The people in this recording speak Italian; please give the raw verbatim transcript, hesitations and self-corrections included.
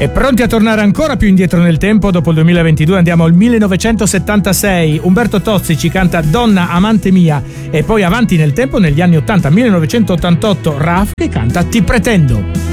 E pronti a tornare ancora più indietro nel tempo, dopo il duemilaventidue andiamo al millenovecentosettantasei. Umberto Tozzi ci canta Donna amante mia, e poi avanti nel tempo negli anni ottanta, millenovecentottantotto, Raf che canta Ti pretendo.